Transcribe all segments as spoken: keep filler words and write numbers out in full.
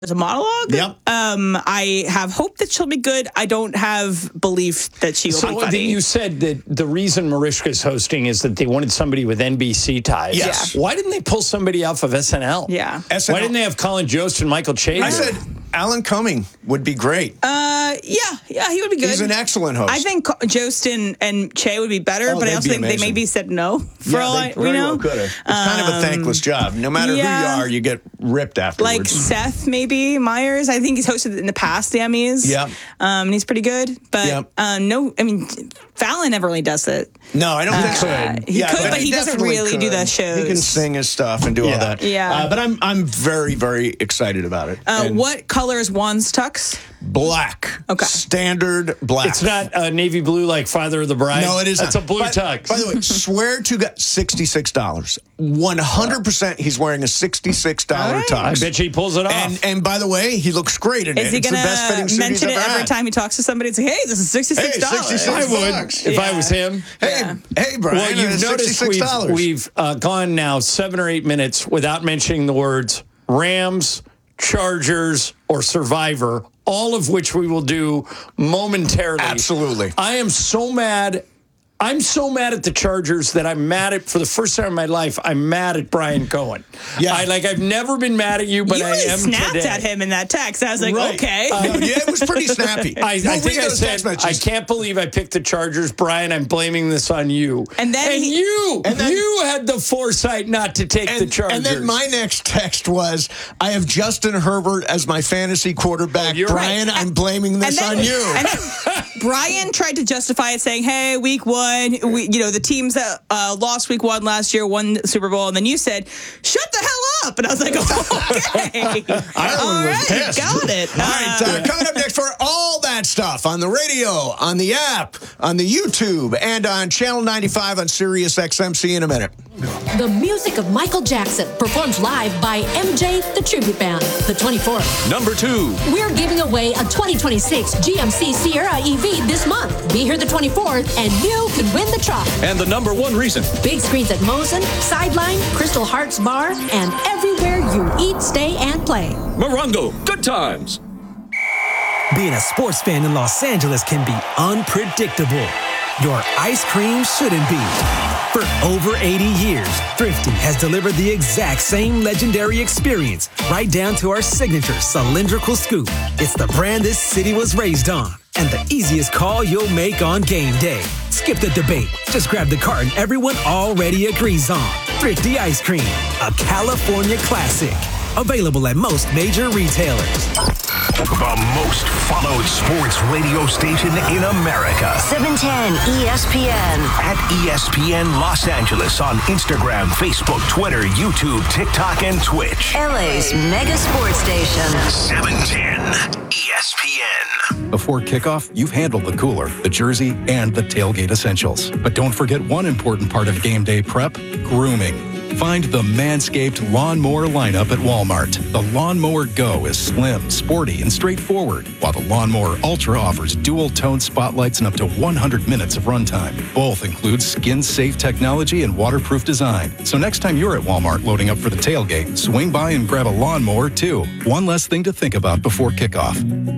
a monologue. Yep. Um, I have hope that she'll be good. I don't have belief that she will so be funny. You said that the reason Mariska's hosting is that they wanted somebody with N B C ties. Yes. Yeah. Why didn't they pull somebody off of S N L? Yeah. S N L. Why didn't they have Colin Jost and Michael Che? I said Alan Cumming would be great. Uh, yeah, yeah, he would be good. He's an excellent host. I think Jost and, and Che would be better, Oh, but I they'd also be think amazing. they maybe said no for yeah, all they I, very we know. well could have. It's kind of a thankless job. No matter yeah. who you are, you get ripped afterwards. Like Seth, maybe Meyers. I think he's hosted in the past the Emmys. Yeah. Um, and he's pretty good. But Yep. um, no, I mean, Fallon never really does it. No, I don't think so. Uh, he could, but he doesn't definitely really do could. the shows. He can sing his stuff and do all Yeah. that. Yeah. Uh, but I'm I'm very very excited about it. Uh, And what color is Juan's tux? Black. Okay. Standard black. It's not uh, navy blue like Father of the Bride. No, it is. That's not. a blue by, tux. By the way, swear to God, sixty-six dollars. one hundred percent he's wearing a sixty-six dollars All right. tux. I bet you he pulls it off. And, and by the way, he looks great in Is it. he It's the going best fitting to suit he's mention it ever every had. time he talks to somebody? It's like, hey, this is sixty-six dollars. Hey, I sixty-six would bucks. if Yeah. I was him. Hey, Yeah. hey, Brian. Well, you've it's noticed sixty-six dollars. we've, we've uh, gone now seven or eight minutes without mentioning the words Rams, Chargers, or Survivor, all of which we will do momentarily. Absolutely. I am so mad. I'm so mad at the Chargers that I'm mad at, for the first time in my life, I'm mad at Brian Cohen. Yeah. I, like, I've never been mad at you, but You I really am snapped today. at him in that text. I was like, Right. okay. No, yeah, it was pretty snappy. I, We'll I think read I those said, text I messages. can't believe I picked the Chargers. Brian, I'm blaming this on you. And then and he- you, and then- you had the foresight not to take the And, Chargers. and then my next text was, I have Justin Herbert as my fantasy quarterback. Oh, you're Brian, right. I'm blaming this and then, on you. And then Brian tried to justify it, saying, "Hey, week one, we, you know, the teams that uh, lost week one last year won the Super Bowl." And then you said, "Shut the hell up!" And I was like, "Okay, Ireland all was right, pissed. got it." All right, uh, coming up next for all that stuff on the radio, on the app, on the YouTube, and on Channel ninety-five on Sirius X M. See you in a minute. The music of Michael Jackson, performed live by M J, the tribute band, the twenty-fourth. Number two. We're giving away a twenty twenty-six G M C Sierra E V this month. Be here the twenty-fourth, and you could win the trophy. And the number one reason. Big screens at Mosen, Sideline, Crystal Hearts Bar, and everywhere you eat, stay, and play. Morongo. Good times. Being a sports fan in Los Angeles can be unpredictable. Your ice cream shouldn't be. For over eighty years, Thrifty has delivered the exact same legendary experience, right down to our signature cylindrical scoop. It's the brand this city was raised on, and the easiest call you'll make on game day. Skip the debate. Just grab the carton everyone already agrees on. Thrifty Ice Cream, a California classic. Available at most major retailers. The most followed sports radio station in America. seven ten E S P N. At E S P N Los Angeles on Instagram, Facebook, Twitter, YouTube, TikTok, and Twitch. L A's mega sports station. seven ten E S P N. Before kickoff, you've handled the cooler, the jersey, and the tailgate essentials. But don't forget one important part of game day prep, grooming. Find the Manscaped Lawnmower lineup at Walmart. The Lawnmower Go is slim, sporty, and straightforward, while the Lawnmower Ultra offers dual-tone spotlights and up to one hundred minutes of runtime. Both include skin-safe technology and waterproof design. So next time you're at Walmart loading up for the tailgate, swing by and grab a lawnmower, too. One less thing to think about before kickoff.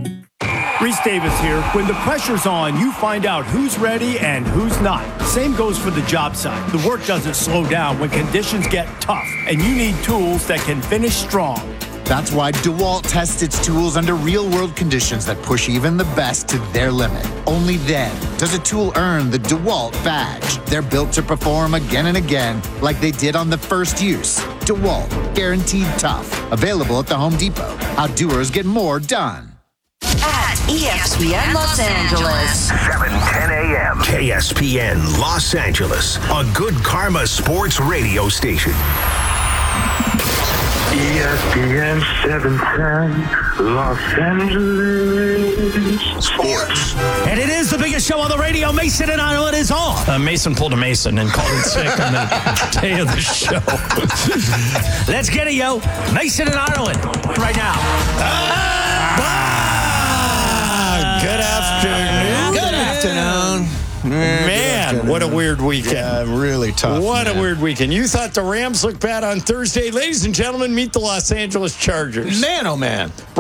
Reese Davis here. When the pressure's on, you find out who's ready and who's not. Same goes for the job site. The work doesn't slow down when conditions get tough, and you need tools that can finish strong. That's why DeWalt tests its tools under real-world conditions that push even the best to their limit. Only then does a tool earn the DeWalt badge. They're built to perform again and again like they did on the first use. DeWalt, guaranteed tough. Available at the Home Depot. How doers get more done. At E S P N Los Angeles. seven ten A M. K S P N Los Angeles. A good karma sports radio station. E S P N seven ten Los Angeles. Sports. And it is the biggest show on the radio. Mason and Ireland is on. Uh, Mason pulled a Mason and called in sick on the day of the show. Let's get it, yo. Mason and Ireland right now. Good afternoon. Good afternoon. Man, what a weird weekend. Yeah, really tough. What man. a weird weekend. You thought the Rams looked bad on Thursday. Ladies and gentlemen, meet the Los Angeles Chargers. Man, oh man.